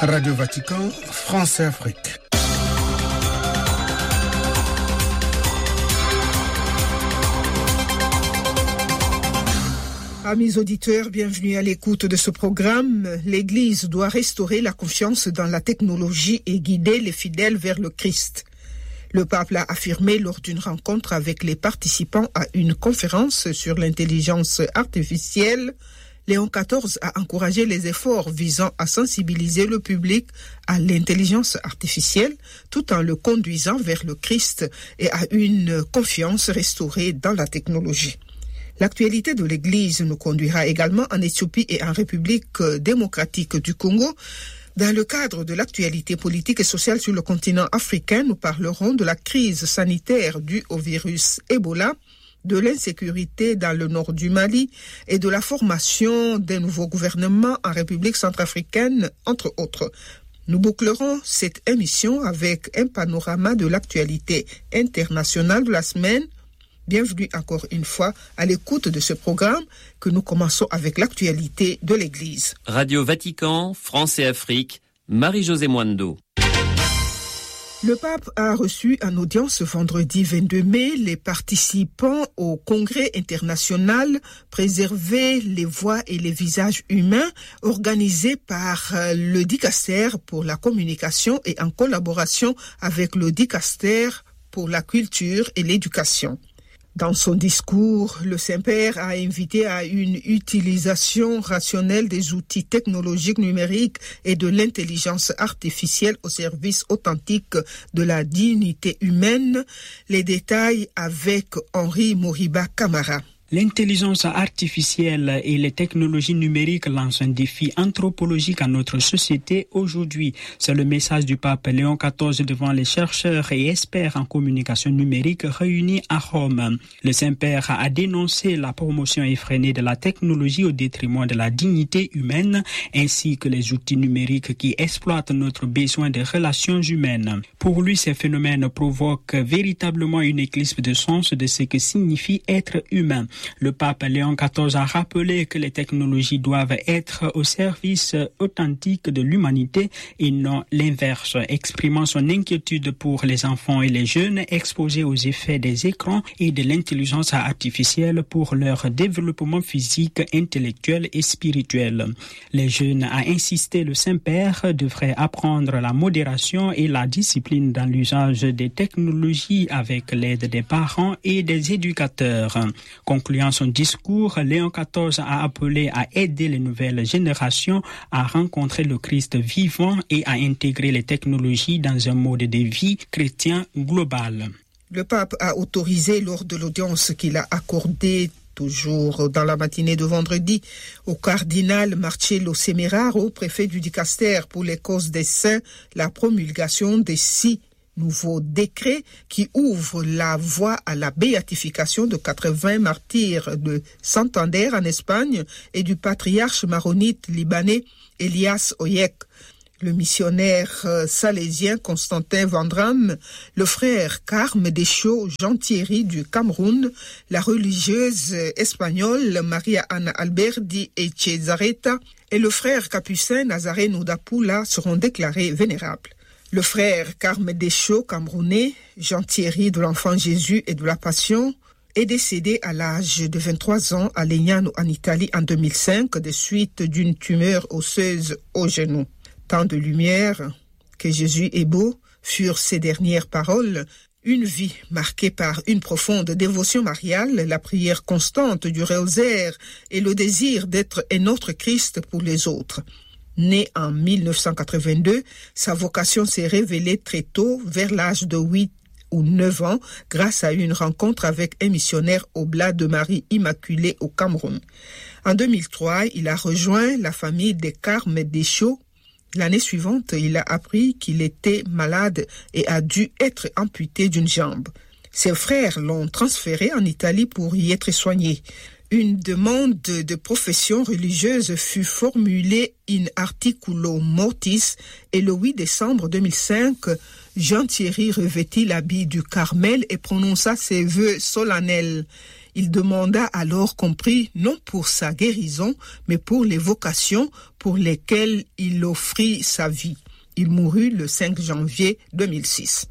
Radio Vatican, France et Afrique. Amis auditeurs, bienvenue à l'écoute de ce programme. L'Église doit restaurer la confiance dans la technologie et guider les fidèles vers le Christ. Le pape l'a affirmé lors d'une rencontre avec les participants à une conférence sur l'intelligence artificielle. Léon XIV a encouragé les efforts visant à sensibiliser le public à l'intelligence artificielle tout en le conduisant vers le Christ et à une confiance restaurée dans la technologie. L'actualité de l'Église nous conduira également en Éthiopie et en République démocratique du Congo. Dans le cadre de l'actualité politique et sociale sur le continent africain, nous parlerons de la crise sanitaire due au virus Ebola, de l'insécurité dans le nord du Mali et de la formation d'un nouveau gouvernement en République centrafricaine, entre autres. Nous bouclerons cette émission avec un panorama de l'actualité internationale de la semaine. Bienvenue encore une fois à l'écoute de ce programme que nous commençons avec l'actualité de l'Église. Radio Vatican, France et Afrique, Marie-Josée Mwando. Le pape a reçu en audience vendredi 22 mai les participants au congrès international Préserver les voix et les visages humains organisé par le Dicaster pour la communication et en collaboration avec le Dicaster pour la culture et l'éducation. Dans son discours, le Saint-Père a invité à une utilisation rationnelle des outils technologiques numériques et de l'intelligence artificielle au service authentique de la dignité humaine. Les détails avec Henri Moriba Camara. L'intelligence artificielle et les technologies numériques lancent un défi anthropologique à notre société aujourd'hui. C'est le message du pape Léon XIV devant les chercheurs et experts en communication numérique réunis à Rome. Le Saint-Père a dénoncé la promotion effrénée de la technologie au détriment de la dignité humaine, ainsi que les outils numériques qui exploitent notre besoin de relations humaines. Pour lui, ces phénomènes provoquent véritablement une éclipse de sens de ce que signifie être humain. Le pape Léon XIV a rappelé que les technologies doivent être au service authentique de l'humanité et non l'inverse, exprimant son inquiétude pour les enfants et les jeunes exposés aux effets des écrans et de l'intelligence artificielle pour leur développement physique, intellectuel et spirituel. Les jeunes, a insisté le Saint-Père, devraient apprendre la modération et la discipline dans l'usage des technologies avec l'aide des parents et des éducateurs. Concluant son discours, Léon XIV a appelé à aider les nouvelles générations à rencontrer le Christ vivant et à intégrer les technologies dans un mode de vie chrétien global. Le pape a autorisé lors de l'audience qu'il a accordée toujours dans la matinée de vendredi, au cardinal Marcello Semeraro, préfet du Dicaster pour les causes des saints, la promulgation des 6 nouveau décret qui ouvre la voie à la béatification de 80 martyrs de Santander en Espagne et du patriarche maronite libanais Elias Oyek. Le missionnaire salésien Constantin Vandram, le frère Carme Deschaux Jean-Thierry du Cameroun, la religieuse espagnole Maria Ana Alberdi et Cesaretta et le frère capucin Nazareno d'Apula seront déclarés vénérables. Le frère Carme Deschaux, camerounais, Jean-Thierry de l'Enfant Jésus et de la Passion, est décédé à l'âge de 23 ans à Legnano en Italie en 2005 de suite d'une tumeur osseuse au genou. Tant de lumière, que Jésus est beau, furent ses dernières paroles. Une vie marquée par une profonde dévotion mariale, la prière constante du rosaire et le désir d'être un autre Christ pour les autres. Né en 1982, sa vocation s'est révélée très tôt, vers l'âge de 8 ou 9 ans, grâce à une rencontre avec un missionnaire oblat de Marie Immaculée au Cameroun. En 2003, il a rejoint la famille des Carme Deschaux. L'année suivante, il a appris qu'il était malade et a dû être amputé d'une jambe. Ses frères l'ont transféré en Italie pour y être soigné. Une demande de profession religieuse fut formulée in articulo mortis et le 8 décembre 2005, Jean-Thierry revêtit l'habit du Carmel et prononça ses vœux solennels. Il demanda alors qu'on prie non pour sa guérison, mais pour les vocations, pour lesquels il offrit sa vie. Il mourut le 5 janvier 2006.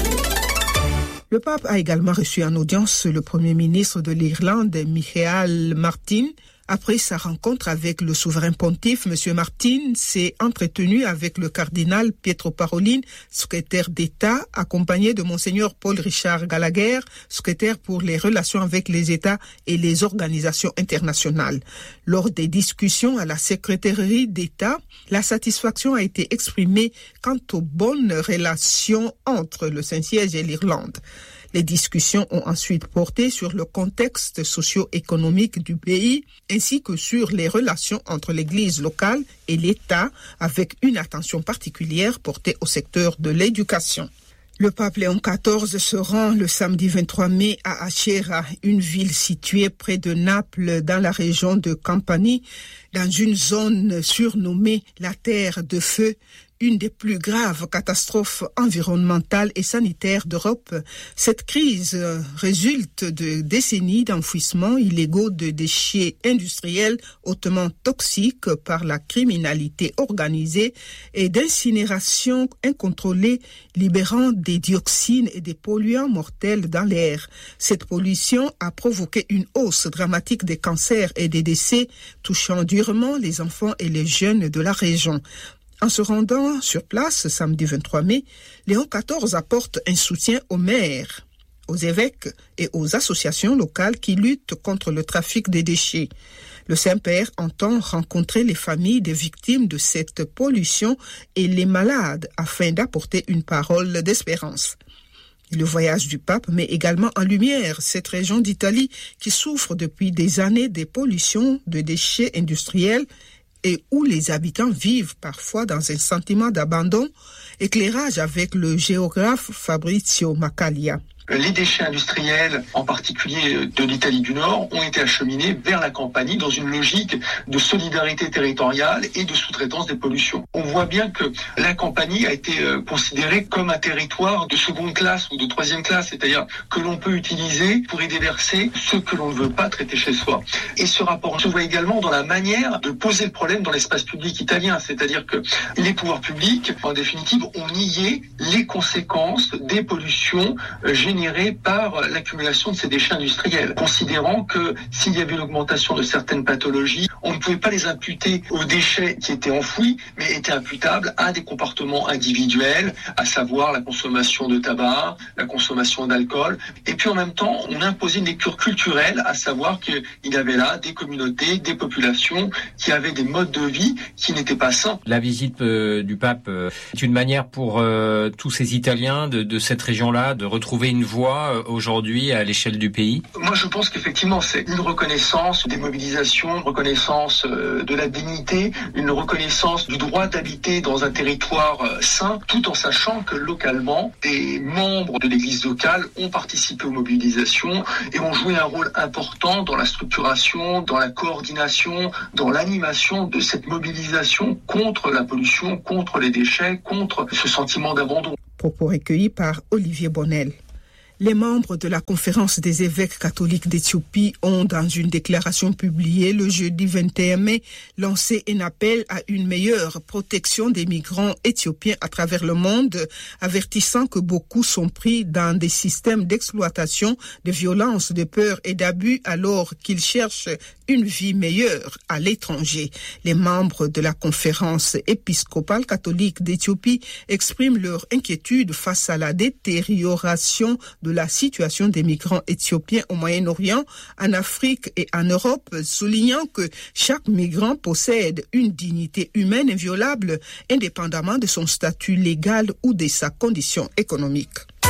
Le pape a également reçu en audience le premier ministre de l'Irlande, Micheál Martin. Après sa rencontre avec le souverain pontife, M. Martin s'est entretenu avec le cardinal Pietro Parolin, secrétaire d'État, accompagné de Monseigneur Paul Richard Gallagher, secrétaire pour les relations avec les États et les organisations internationales. Lors des discussions à la secrétaire d'État, la satisfaction a été exprimée quant aux bonnes relations entre le Saint-Siège et l'Irlande. Les discussions ont ensuite porté sur le contexte socio-économique du pays, ainsi que sur les relations entre l'Église locale et l'État, avec une attention particulière portée au secteur de l'éducation. Le pape Léon XIV se rend le samedi 23 mai à Acerra, une ville située près de Naples, dans la région de Campanie, dans une zone surnommée la Terre de Feu, une des plus graves catastrophes environnementales et sanitaires d'Europe. Cette crise résulte de décennies d'enfouissements illégaux de déchets industriels hautement toxiques par la criminalité organisée et d'incinération incontrôlée libérant des dioxines et des polluants mortels dans l'air. Cette pollution a provoqué une hausse dramatique des cancers et des décès, touchant durement les enfants et les jeunes de la région. En se rendant sur place samedi 23 mai, Léon XIV apporte un soutien aux maires, aux évêques et aux associations locales qui luttent contre le trafic des déchets. Le Saint-Père entend rencontrer les familles des victimes de cette pollution et les malades afin d'apporter une parole d'espérance. Le voyage du pape met également en lumière cette région d'Italie qui souffre depuis des années des pollutions de déchets industriels et où les habitants vivent parfois dans un sentiment d'abandon. Éclairage avec le géographe Fabrizio Macaglia. Les déchets industriels, en particulier de l'Italie du Nord, ont été acheminés vers la Campanie dans une logique de solidarité territoriale et de sous-traitance des pollutions. On voit bien que la Campanie a été considérée comme un territoire de seconde classe ou de troisième classe, c'est-à-dire que l'on peut utiliser pour y déverser ce que l'on ne veut pas traiter chez soi. Et ce rapport se voit également dans la manière de poser le problème dans l'espace public italien, c'est-à-dire que les pouvoirs publics, en définitive, ont nié les conséquences des pollutions générées par l'accumulation de ces déchets industriels, considérant que s'il y avait une augmentation de certaines pathologies, on ne pouvait pas les imputer aux déchets qui étaient enfouis, mais étaient imputables à des comportements individuels, à savoir la consommation de tabac, la consommation d'alcool, et puis en même temps, on imposait une lecture culturelle, à savoir qu'il y avait là des communautés, des populations qui avaient des modes de vie qui n'étaient pas sains. La visite du pape est une manière pour tous ces Italiens de cette région-là de retrouver une voix aujourd'hui à l'échelle du pays? Moi, je pense qu'effectivement, c'est une reconnaissance des mobilisations, une reconnaissance de la dignité, une reconnaissance du droit d'habiter dans un territoire sain, tout en sachant que localement, des membres de l'Église locale ont participé aux mobilisations et ont joué un rôle important dans la structuration, dans la coordination, dans l'animation de cette mobilisation contre la pollution, contre les déchets, contre ce sentiment d'abandon. Propos recueillis par Olivier Bonnel. Les membres de la conférence des évêques catholiques d'Éthiopie ont, dans une déclaration publiée le jeudi 21 mai, lancé un appel à une meilleure protection des migrants éthiopiens à travers le monde, avertissant que beaucoup sont pris dans des systèmes d'exploitation, de violence, de peur et d'abus alors qu'ils cherchent une vie meilleure à l'étranger. Les membres de la conférence épiscopale catholique d'Éthiopie expriment leur inquiétude face à la détérioration de la situation des migrants éthiopiens au Moyen-Orient, en Afrique et en Europe, soulignant que chaque migrant possède une dignité humaine inviolable, indépendamment de son statut légal ou de sa condition économique.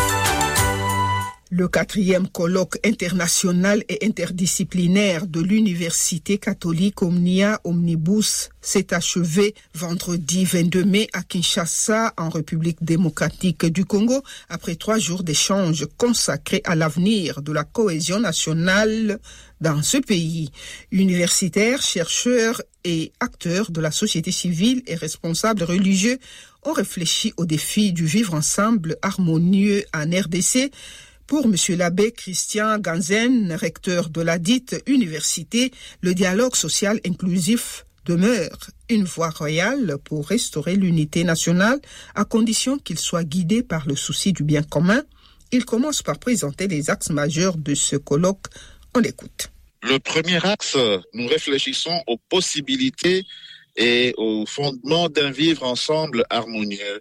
Le 4e colloque international et interdisciplinaire de l'Université catholique Omnia Omnibus s'est achevé vendredi 22 mai à Kinshasa, en République démocratique du Congo, après 3 jours d'échanges consacrés à l'avenir de la cohésion nationale dans ce pays. Universitaires, chercheurs et acteurs de la société civile et responsables religieux ont réfléchi aux défis du vivre ensemble harmonieux en RDC. Pour M. l'abbé Christian Ganzen, recteur de la dite université, le dialogue social inclusif demeure une voie royale pour restaurer l'unité nationale à condition qu'il soit guidé par le souci du bien commun. Il commence par présenter les axes majeurs de ce colloque. On l'écoute. Le premier axe, nous réfléchissons aux possibilités et aux fondements d'un vivre ensemble harmonieux.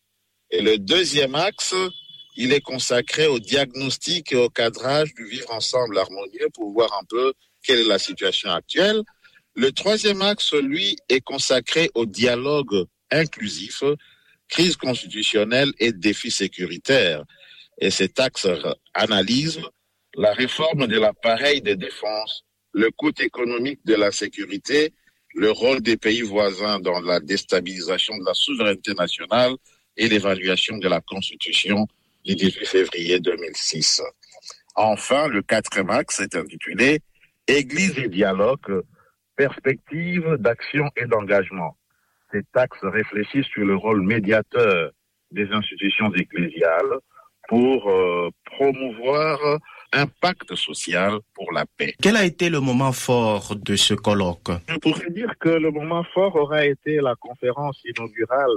Et le deuxième axe, il est consacré au diagnostic et au cadrage du vivre ensemble harmonieux pour voir un peu quelle est la situation actuelle. Le troisième axe, lui, est consacré au dialogue inclusif, crise constitutionnelle et défis sécuritaires. Et cet axe analyse la réforme de l'appareil de défense, le coût économique de la sécurité, le rôle des pays voisins dans la déstabilisation de la souveraineté nationale et l'évaluation de la Constitution du 18 février 2006. Enfin, le quatrième axe est intitulé « Église et dialogue, perspective d'action et d'engagement ». Cet axe réfléchit sur le rôle médiateur des institutions ecclésiales pour promouvoir un pacte social pour la paix. Quel a été le moment fort de ce colloque? Je pourrais dire que le moment fort aura été la conférence inaugurale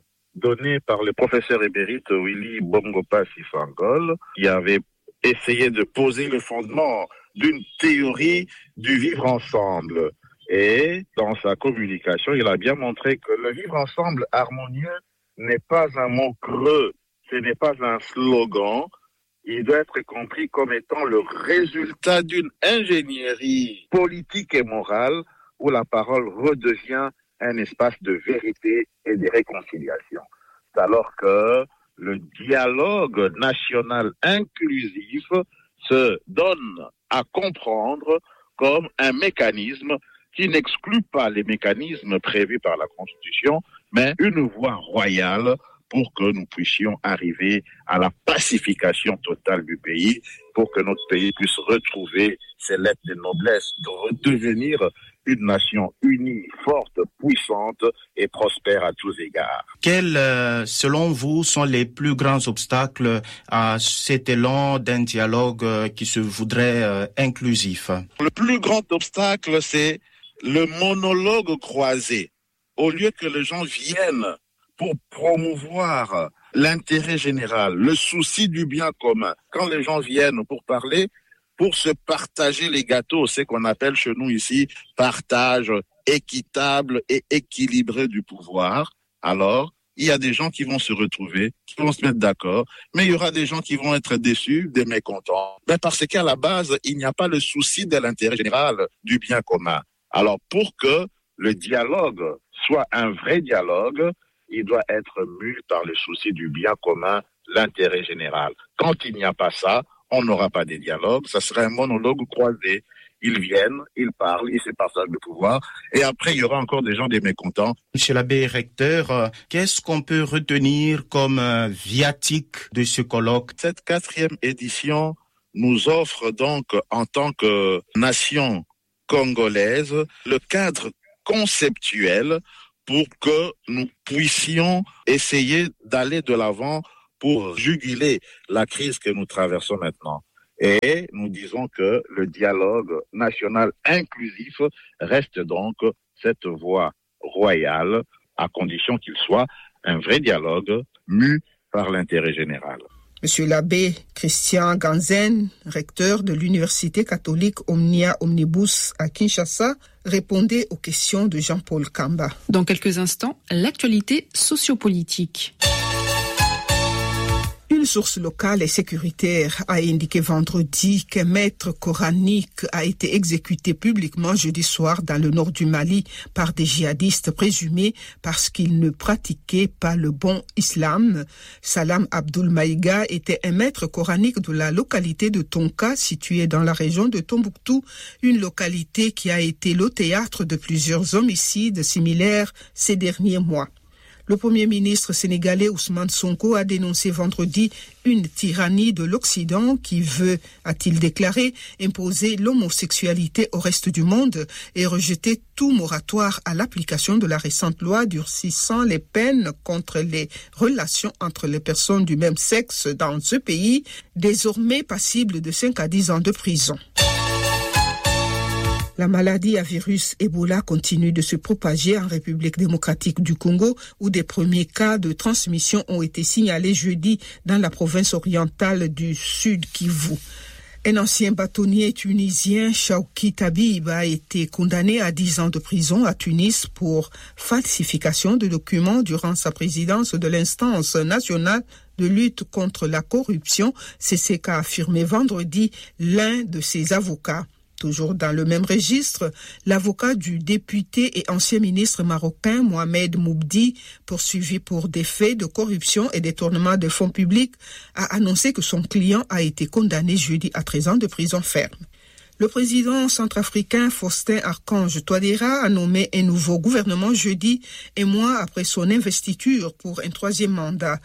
donnée par le professeur émérite Willy Bongopa Sifangol, qui avait essayé de poser le fondement d'une théorie du vivre ensemble. Et dans sa communication, il a bien montré que le vivre ensemble harmonieux n'est pas un mot creux, ce n'est pas un slogan. Il doit être compris comme étant le résultat d'une ingénierie politique et morale où la parole redevient un espace de vérité et de réconciliation. C'est alors que le dialogue national inclusif se donne à comprendre comme un mécanisme qui n'exclut pas les mécanismes prévus par la Constitution, mais une voie royale pour que nous puissions arriver à la pacification totale du pays, pour que notre pays puisse retrouver ses lettres de noblesse, de redevenir une nation unie, forte, puissante et prospère à tous égards. Quels, selon vous, sont les plus grands obstacles à cet élan d'un dialogue qui se voudrait inclusif? Le plus grand obstacle, c'est le monologue croisé. Au lieu que les gens viennent pour promouvoir l'intérêt général, le souci du bien commun. Quand les gens viennent pour parler, pour se partager les gâteaux, c'est qu'on appelle chez nous ici partage équitable et équilibré du pouvoir. Alors, il y a des gens qui vont se retrouver, qui vont se mettre d'accord, mais il y aura des gens qui vont être déçus, des mécontents. Ben parce qu'à la base, il n'y a pas le souci de l'intérêt général, du bien commun. Alors, pour que le dialogue soit un vrai dialogue, il doit être mu par le souci du bien commun, l'intérêt général. Quand il n'y a pas ça, on n'aura pas de dialogue, ça serait un monologue croisé. Ils viennent, ils parlent, ils se partagent le pouvoir, et après il y aura encore des gens des mécontents. Monsieur l'abbé recteur, qu'est-ce qu'on peut retenir comme viatique de ce colloque? Cette 4e édition nous offre donc, en tant que nation congolaise, le cadre conceptuel pour que nous puissions essayer d'aller de l'avant pour juguler la crise que nous traversons maintenant. Et nous disons que le dialogue national inclusif reste donc cette voie royale, à condition qu'il soit un vrai dialogue mu par l'intérêt général. Monsieur l'abbé Christian Ganzen, recteur de l'Université catholique Omnia Omnibus à Kinshasa, répondait aux questions de Jean-Paul Kamba. Dans quelques instants, l'actualité sociopolitique. Une source locale et sécuritaire a indiqué vendredi qu'un maître coranique a été exécuté publiquement jeudi soir dans le nord du Mali par des djihadistes présumés parce qu'il ne pratiquait pas le bon islam. Salam Abdul Maïga était un maître coranique de la localité de Tonka, située dans la région de Tombouctou, une localité qui a été le théâtre de plusieurs homicides similaires ces derniers mois. Le Premier ministre sénégalais Ousmane Sonko a dénoncé vendredi une tyrannie de l'Occident qui veut, a-t-il déclaré, imposer l'homosexualité au reste du monde et rejeter tout moratoire à l'application de la récente loi durcissant les peines contre les relations entre les personnes du même sexe dans ce pays, désormais passible de 5 à 10 ans de prison. La maladie à virus Ebola continue de se propager en République démocratique du Congo, où des premiers cas de transmission ont été signalés jeudi dans la province orientale du Sud Kivu. Un ancien bâtonnier tunisien, Chawki Tabib, a été condamné à 10 ans de prison à Tunis pour falsification de documents durant sa présidence de l'instance nationale de lutte contre la corruption. C'est ce qu'a affirmé vendredi l'un de ses avocats. Toujours dans le même registre, l'avocat du député et ancien ministre marocain Mohamed Moubdi, poursuivi pour des faits de corruption et détournement de fonds publics, a annoncé que son client a été condamné jeudi à 13 ans de prison ferme. Le président centrafricain Faustin Archange Touadéra a nommé un nouveau gouvernement jeudi, un mois après son investiture pour un 3e mandat.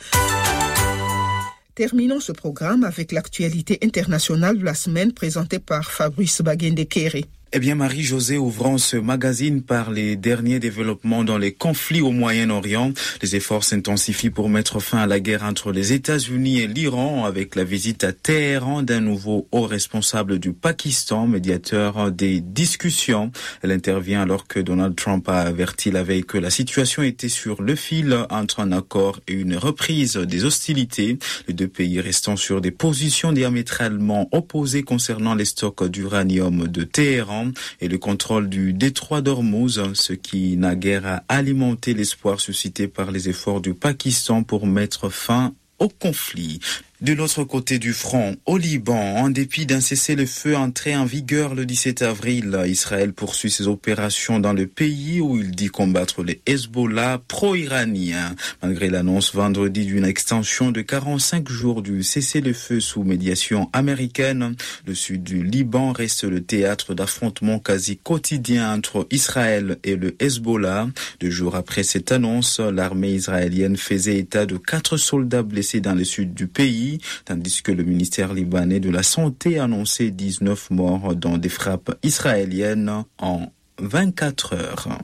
Terminons ce programme avec l'actualité internationale de la semaine présentée par Fabrice Baguendekere. Eh bien, Marie-Josée, ouvrant ce magazine par les derniers développements dans les conflits au Moyen-Orient, les efforts s'intensifient pour mettre fin à la guerre entre les États-Unis et l'Iran avec la visite à Téhéran d'un nouveau haut responsable du Pakistan, médiateur des discussions. Elle intervient alors que Donald Trump a averti la veille que la situation était sur le fil entre un accord et une reprise des hostilités. Les deux pays restant sur des positions diamétralement opposées concernant les stocks d'uranium de Téhéran et le contrôle du détroit d'Ormuz, ce qui n'a guère à alimenter l'espoir suscité par les efforts du Pakistan pour mettre fin au conflit. De l'autre côté du front, au Liban, en dépit d'un cessez-le-feu entré en vigueur le 17 avril, Israël poursuit ses opérations dans le pays où il dit combattre les Hezbollah pro-iraniens. Malgré l'annonce vendredi d'une extension de 45 jours du cessez-le-feu sous médiation américaine, le sud du Liban reste le théâtre d'affrontements quasi quotidiens entre Israël et le Hezbollah. 2 jours après cette annonce, l'armée israélienne faisait état de 4 soldats blessés dans le sud du pays, tandis que le ministère libanais de la Santé annonçait 19 morts dans des frappes israéliennes en 24 heures.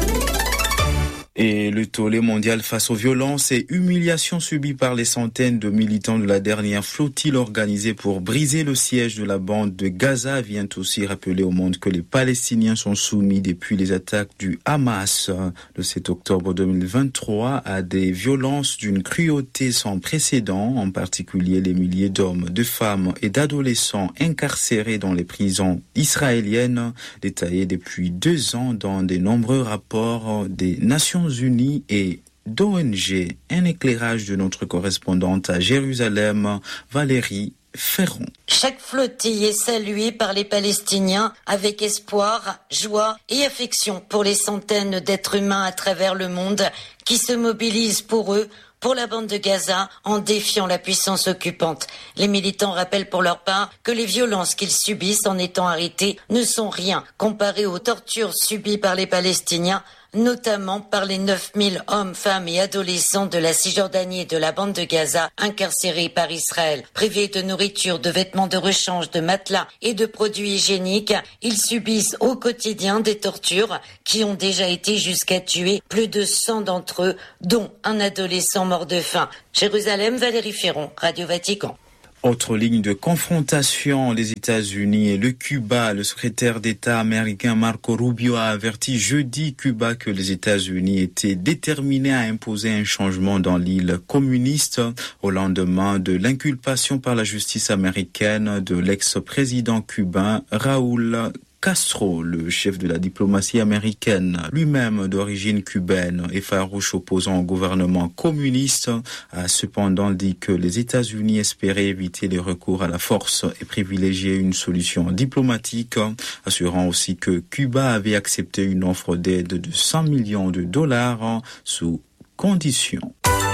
Et le tollé mondial face aux violences et humiliations subies par les centaines de militants de la dernière flottille organisée pour briser le siège de la bande de Gaza vient aussi rappeler au monde que les Palestiniens sont soumis depuis les attaques du Hamas le 7 octobre 2023 à des violences d'une cruauté sans précédent, en particulier les milliers d'hommes, de femmes et d'adolescents incarcérés dans les prisons israéliennes, détaillées depuis 2 ans dans de nombreux rapports des Nations Unies et d'ONG. Un éclairage de notre correspondante à Jérusalem, Valérie Ferron. Chaque flottille est saluée par les Palestiniens avec espoir, joie et affection pour les centaines d'êtres humains à travers le monde qui se mobilisent pour eux, pour la bande de Gaza, en défiant la puissance occupante. Les militants rappellent pour leur part que les violences qu'ils subissent en étant arrêtés ne sont rien comparées aux tortures subies par les Palestiniens, notamment par les 9000 hommes, femmes et adolescents de la Cisjordanie et de la bande de Gaza incarcérés par Israël. Privés de nourriture, de vêtements de rechange, de matelas et de produits hygiéniques, ils subissent au quotidien des tortures qui ont déjà été jusqu'à tuer plus de 100 d'entre eux, dont un adolescent mort de faim. Jérusalem, Valérie Ferron, Radio Vatican. Autre ligne de confrontation, les États-Unis et le Cuba. Le secrétaire d'État américain Marco Rubio a averti jeudi Cuba que les États-Unis étaient déterminés à imposer un changement dans l'île communiste au lendemain de l'inculpation par la justice américaine de l'ex-président cubain Raúl Castro. Le chef de la diplomatie américaine, lui-même d'origine cubaine et farouche opposant au gouvernement communiste, a cependant dit que les États-Unis espéraient éviter les recours à la force et privilégier une solution diplomatique, assurant aussi que Cuba avait accepté une offre d'aide de 100 millions de dollars sous conditions.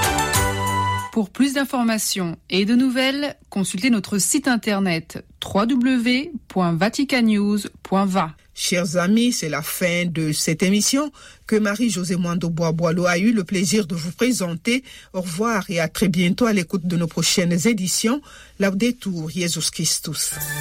Pour plus d'informations et de nouvelles, consultez notre site internet www.vaticanews.va. Chers amis, c'est la fin de cette émission que Marie-Josée Mwando-Bois-Boileau a eu le plaisir de vous présenter. Au revoir et à très bientôt à l'écoute de nos prochaines éditions. Laudetur Jesus Christus.